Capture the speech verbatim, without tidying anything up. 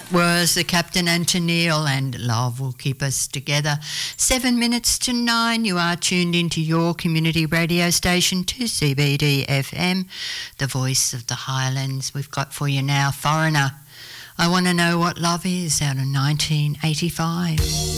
Was the Captain and Tennille, and Love Will Keep Us Together. Seven minutes to nine, you are tuned into your community radio station, two C B D F M, the voice of the Highlands. We've got for you now Foreigner. I Want to Know What Love Is, out of nineteen eighty-five.